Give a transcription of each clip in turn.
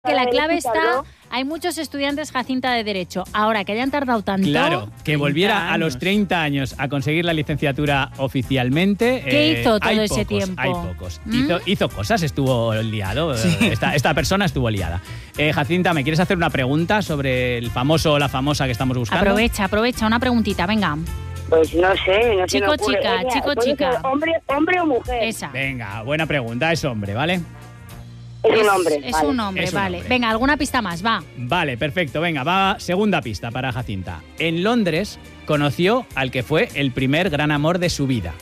Que la clave está, hay muchos estudiantes, Jacinta, de Derecho. Ahora, que hayan tardado tanto... Claro, que volviera a los 30 años a conseguir la licenciatura oficialmente. ¿Qué hizo todo ese tiempo? Hay pocos. Hizo cosas, estuvo liado. Sí. Esta persona estuvo liada. Jacinta, ¿me quieres hacer una pregunta sobre el famoso o la famosa que estamos buscando? Aprovecha, una preguntita, venga. Pues no sé. Chico, chica. ¿Hombre o mujer? Esa. Venga, buena pregunta, es hombre, ¿vale? Es un hombre. Es un hombre, vale. Venga, alguna pista más, va. Vale, perfecto. Venga, va segunda pista para Jacinta. En Londres conoció al que fue el primer gran amor de su vida.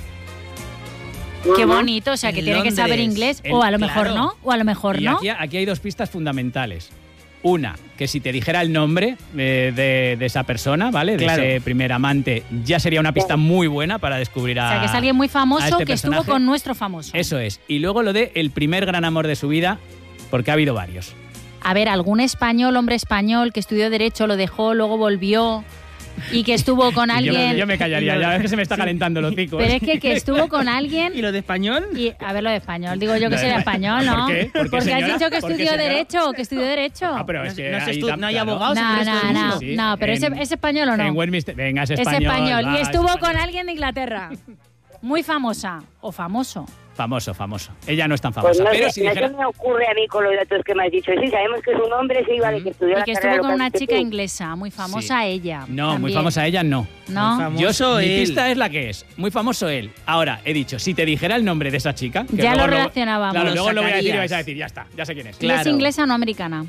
Qué bonito, o sea, que tiene que saber inglés. O a lo mejor no, o a lo mejor no. Aquí hay dos pistas fundamentales. Una, que si te dijera el nombre de esa persona, ¿vale? De ese primer amante, ya sería una pista muy buena para descubrir a... O sea, que es alguien muy famoso que personaje. estuvo con nuestro famoso. Eso es. Y luego lo de el primer gran amor de su vida, porque ha habido varios. A ver, algún hombre español que estudió Derecho, lo dejó, luego volvió... Y que estuvo con alguien... Yo me callaría, ya es que se me está calentando el hocico. Pero es que estuvo con alguien... ¿Y lo de español? A ver, lo de español. Digo yo que sería español, ¿no? ¿Por qué? Porque has dicho que estudió Derecho, Ah, pero es que no hay abogados. No, pero ¿es español o no? En Westminster, venga, es español. Es español. Va, y estuvo con alguien de Inglaterra. Muy famosa. O famoso. Famoso. Ella no es tan famosa. Pues pero si dijera... no me ocurre a mí con los datos que me has dicho. Sí, sabemos que es un hombre, sí, vale, que estudió y que estuvo con una chica inglesa, muy famosa ella. No, también. muy famosa ella no. ¿No? Muy famoso Mi pista es la que es. Muy famoso él. Ahora, he dicho, si te dijera el nombre de esa chica... Que ya lo relacionábamos. Claro, luego lo voy a decir y vais a decir, ya está, ya sé quién es. ¿Y es inglesa o no americana?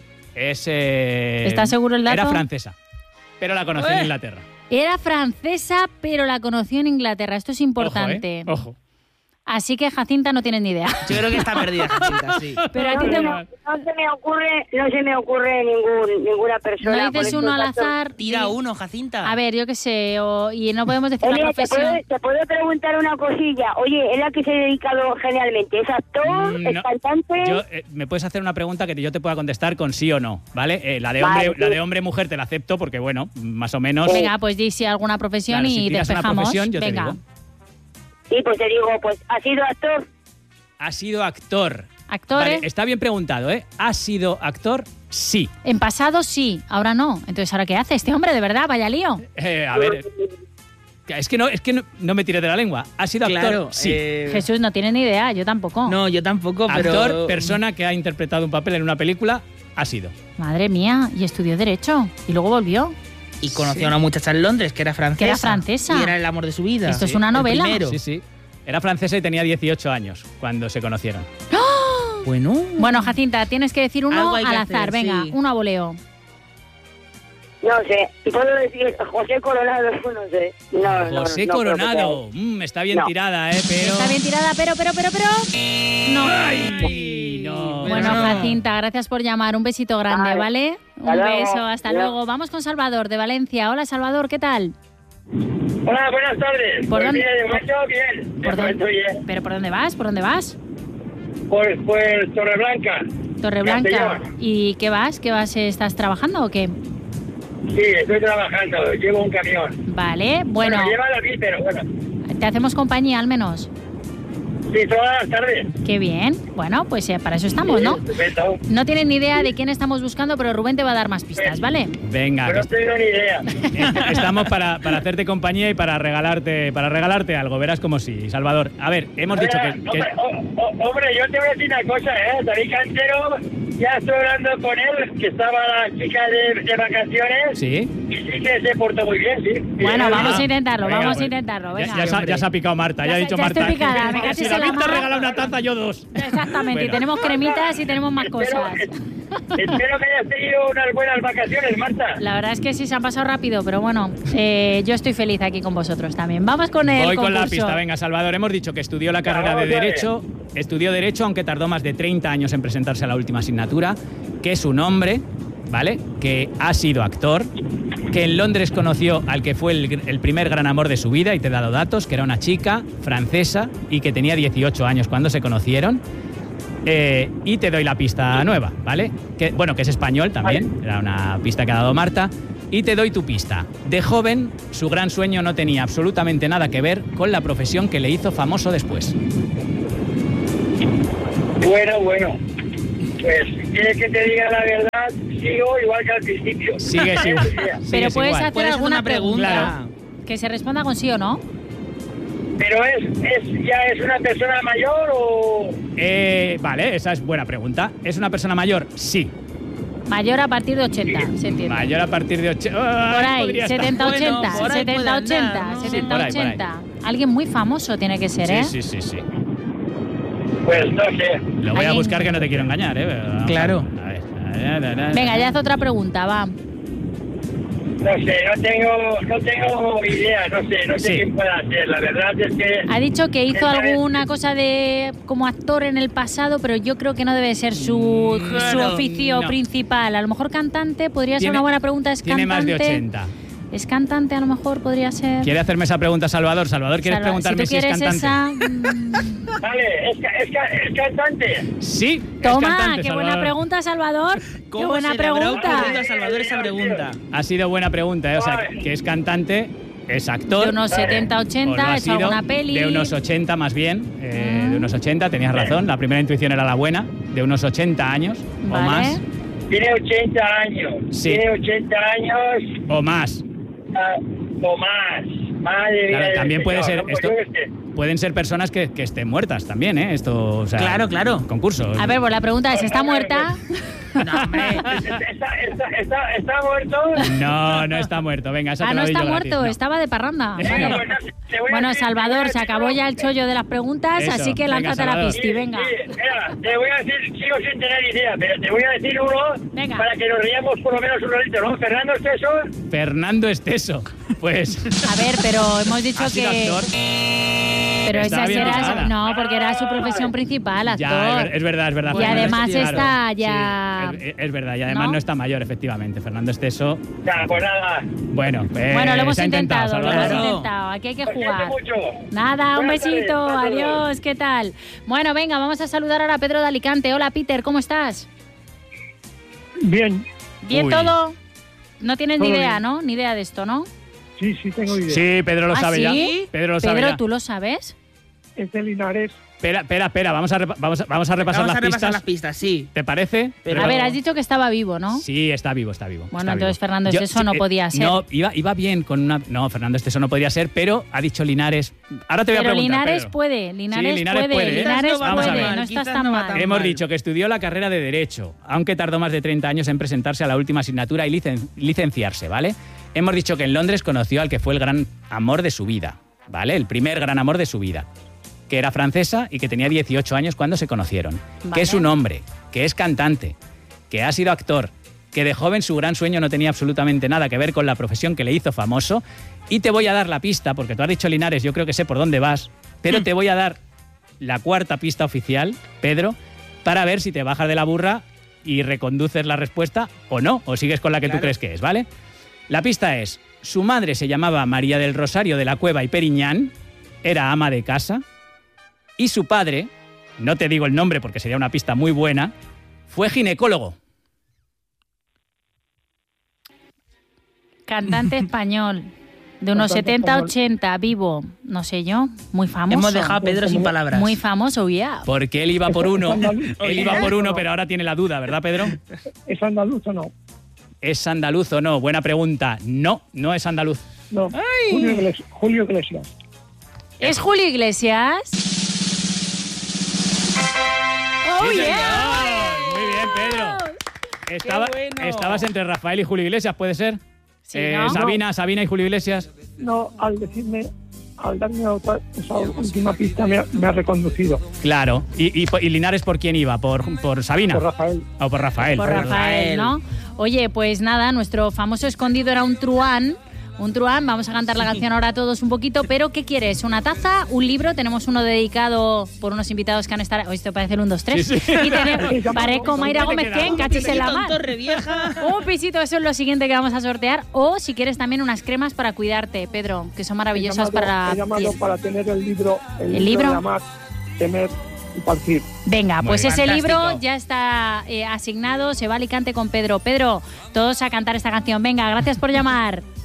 ¿Estás seguro el dato? Era francesa, pero la conocí en Inglaterra. Era francesa, pero la conoció en Inglaterra. Esto es importante. Ojo. Así que Jacinta no tienes ni idea. Yo creo que está perdida, Jacinta, sí. Pero a ti no se me ocurre ninguna persona. No dices uno al azar. Tira uno, Jacinta. A ver, yo qué sé, y no podemos decir la profesión. ¿Te puedo preguntar una cosilla? Oye, ¿es la que se ha dedicado generalmente? ¿Es actor? ¿Es cantante? Me puedes hacer una pregunta que yo te pueda contestar con sí o no, ¿vale? La de hombre-mujer te la acepto porque, bueno, más o menos... Venga, pues di si alguna profesión y si despejamos. Una profesión, yo Venga. te digo. Sí, pues te digo, ¿ha sido actor? Ha sido actor. ¿Actor? Vale, está bien preguntado, ¿eh? ¿Ha sido actor? Sí. En pasado sí, ahora no. Entonces, ¿ahora qué hace este hombre, de verdad? Vaya lío. A ver... Es que no me tires de la lengua. ¿Ha sido actor? Sí. Jesús no tiene ni idea, yo tampoco. No, yo tampoco, pero... Actor, persona que ha interpretado un papel en una película, ha sido. Madre mía, y estudió Derecho. Y luego volvió. Y conoció a una muchacha en Londres que era francesa. Y era el amor de su vida. Esto es una novela. Sí. Era francesa y tenía 18 años cuando se conocieron. ¡Oh! Bueno, Jacinta, tienes que decir uno al azar. Venga, uno a voleo. No sé. ¿Puedo decir José Coronado? No sé. José Coronado. Está bien tirada, pero... Está bien tirada, pero... No. Ay, no. Bueno, Jacinta, gracias por llamar. Un besito grande, ¿vale? Un beso, hasta luego. Vamos con Salvador, de Valencia. Hola, Salvador, ¿qué tal? Hola, buenas tardes. ¿Por dónde? Bien. ¿Pero por dónde vas? Pues Torreblanca. Torreblanca. ¿Y qué vas? ¿Estás trabajando o qué? Sí, estoy trabajando. Llevo un camión. Vale, bueno. Llévalo aquí, pero bueno. ¿Te hacemos compañía al menos? Sí, todas las tardes. Qué bien. Bueno, pues para eso estamos, ¿no? Perfecto. No tienen ni idea de quién estamos buscando, pero Rubén te va a dar más pistas, ¿vale? Venga. No tengo ni idea. Estamos para hacerte compañía y para regalarte algo. Verás como sí, Salvador. A ver, hemos dicho que... Hombre, yo te voy a decir una cosa, David Cantero, ya estoy hablando con él, que estaba la chica de vacaciones. Sí. Y sí que se portó muy bien, sí. Bueno, vamos a intentarlo, Venga, ya se ha picado Marta, ya ha dicho Marta. Estoy picada, me casi David te ha regalado una taza, yo 2. Exactamente, Bueno. y tenemos cremitas y tenemos más cosas. Espero que hayas tenido unas buenas vacaciones, Marta. La verdad es que sí se han pasado rápido, pero bueno, yo estoy feliz aquí con vosotros también. Vamos con el Voy concurso. con la pista, venga, Salvador. Hemos dicho que estudió la carrera de Derecho. Estudió Derecho, aunque tardó más de 30 años en presentarse a la última asignatura. Que es un hombre, ¿vale? Que ha sido actor. Que en Londres conoció al que fue el primer gran amor de su vida, y te he dado datos, que era una chica francesa y que tenía 18 años cuando se conocieron. Y te doy la pista nueva, ¿vale? Que es español también, era una pista que ha dado Marta. Y te doy tu pista. De joven, su gran sueño no tenía absolutamente nada que ver con la profesión que le hizo famoso después. Bueno. Pues, ¿quieres que te diga la verdad? Sigo igual que al principio. Sigues igual. Pero puedes igual. hacer alguna pregunta. Claro. Que se responda con sí o no. ¿Pero ya es una persona mayor o...? Vale, esa es buena pregunta. ¿Es una persona mayor? Sí. Mayor a partir de 80, se entiende. Mayor a partir de 80. Por ahí, 70-80, Bueno, por ahí 70-80, puede andar, ¿no? 70-80. Alguien muy famoso tiene que ser, ¿eh? Sí. Pues no sé. Lo voy a buscar, que no te quiero engañar, ¿eh? Vamos Claro. A ver. Venga, ya haz otra pregunta, va. No sé, no tengo idea, no sé Sí. quién pueda ser. La verdad es que... Ha dicho que hizo Esta vez- alguna cosa de como actor en el pasado, pero yo creo que no debe ser su Claro, oficio no. principal. A lo mejor cantante podría ser Tiene- una buena pregunta. ¿Es Tiene más cantante? de 80. ¿Es cantante? A lo mejor podría ser. ¿Quiere hacerme esa pregunta, Salvador? Salvador, ¿quieres preguntarme si tú quieres es cantante? esa. Vale, es cantante. Sí, es Toma, cantante, qué buena Salvador. pregunta, Salvador. Qué ¿Cómo buena se le habrá pregunta. ocurrido a Salvador esa pregunta? Ha sido buena pregunta, ¿eh? O sea, que es cantante, es actor. De unos o lo 70-80, ha es sido, alguna peli. De unos 80 más bien, de unos 80, tenías razón, la primera intuición era la buena, de unos 80 años o Vale. más. Tiene 80 años. Sí. Tiene 80 años O más. o más. Madre Claro, mía, también puede ser, no, esto, yo qué sé. pueden ser personas que estén muertas también, ¿eh? Esto, o sea, Claro. concurso. A ver, pues la pregunta es, ¿está muerta? No, hombre. ¿Está muerto? No está muerto. Venga, esa te No la doy está yo muerto, gratis, no. estaba de parranda. Bueno, Vale. pues no sé, te voy a Bueno, decir- Salvador, te se voy a acabó decir ya el chollo de las preguntas, Eso, así que venga, lánzate a la Salvador. pisti, venga. Sí, mira, te voy a decir, sigo sin tener idea, pero te voy a decir uno Venga. para que nos riamos por lo menos un ratito, ¿no? Fernando Esteso. Fernando Esteso. Pues. A ver, pero hemos dicho ¿Ha sido que... actor? Pero Estaba esa bien será... pensada. No, porque era su profesión principal, actor. Ya, es verdad. Y Fernando además Esteso, está claro. ya... Sí, es verdad, y además ¿No? no está mayor, efectivamente. Fernando Esteso, Ya, pues nada. bueno, Bueno, lo hemos se ha intentado, lo Salvador. hemos Claro. intentado. Aquí hay que Lo siento jugar. mucho. Nada, un Buenas tardes, besito, hasta luego. adiós, ¿qué tal? Bueno, venga, vamos a saludar ahora a Pedro de Alicante. Hola, Peter, ¿cómo estás? Bien, ¿Bien Uy. todo? No tienes ni Todo idea, bien. ¿no? Ni idea de esto, ¿no? sí, tengo idea. Sí, Pedro lo ¿Ah, sabe ya. sí? Pedro lo sabe Pedro, ya. ¿tú lo sabes? Es de Linares. Espera, vamos a repasar Vamos las a repasar pistas. las pistas, sí. ¿Te parece? Pero- A ver, has dicho que estaba vivo, ¿no? Sí, está vivo. Bueno, está entonces vivo. Fernando Esteso no podía ser. No, iba bien con una... No, Fernando Esteso no podía ser, pero ha dicho Linares... Ahora te voy a Pero preguntar, Linares Pedro. puede, Linares, Sí, Linares puede, puede, ¿eh? Linares Quizás no va Vamos a puede, ver. no estás Quizás tan no va mal. tan Hemos mal. dicho que estudió la carrera de Derecho, aunque tardó más de 30 años en presentarse a la última asignatura y licenciarse, ¿vale? Hemos dicho que en Londres conoció al que fue el gran amor de su vida, ¿vale? El primer gran amor de su vida, que era francesa y que tenía 18 años cuando se conocieron. Vale. Que es un hombre, que es cantante, que ha sido actor, que de joven su gran sueño no tenía absolutamente nada que ver con la profesión que le hizo famoso. Y te voy a dar la pista, porque tú has dicho Linares, yo creo que sé por dónde vas, pero te voy a dar la cuarta pista oficial, Pedro, para ver si te bajas de la burra y reconduces la respuesta o no, o sigues con la que tú Claro. crees que es, ¿vale? La pista es, su madre se llamaba María del Rosario de la Cueva y Periñán, era ama de casa, y su padre, no te digo el nombre porque sería una pista muy buena, fue ginecólogo. Cantante español, de unos Cantante 70-80, vivo, no sé yo, muy famoso. Hemos dejado a Pedro sin palabras. Muy famoso, ya. Porque él iba por uno, andaluz. él iba por uno, pero ahora tiene la duda, ¿verdad, Pedro? ¿Es andaluz o no? ¿Es andaluz o no? Buena pregunta. No, no es andaluz. No. Julio Iglesias. ¿Es Julio Iglesias? ¡Oh, ¡Sí, yeah! señor! Muy bien, Pedro. bueno! Estabas entre Rafael y Julio Iglesias, ¿puede ser? Sí, ¿no? Sabina y Julio Iglesias. No, al darme esa última pista me ha reconducido. Claro. ¿Y Linares por quién iba? ¿Por Sabina? Por Rafael. O por Rafael. Por Rafael, ¿no? Oye, pues nada, nuestro famoso escondido era un truán. Un truán, vamos a cantar la canción ahora todos un poquito, pero ¿qué quieres? ¿Una taza? ¿Un libro? Tenemos uno dedicado por unos invitados que han estado... Hoy esto parece el 1, 2, 3. Sí, sí. Y tenemos, parezco Mayra ¿Dónde te Gómez, queda? que cachis en la Tonto, mano. revieja. Un pisito, eso es lo siguiente que vamos a sortear. O si quieres también unas cremas para cuidarte, Pedro, que son maravillosas para He llamado piel. para tener el libro. ¿El libro? De amar, temer y partir. Venga, Muy pues bien. ese Fantástico. libro ya está asignado, se va a Alicante con Pedro. Pedro, todos a cantar esta canción. Venga, gracias por llamar.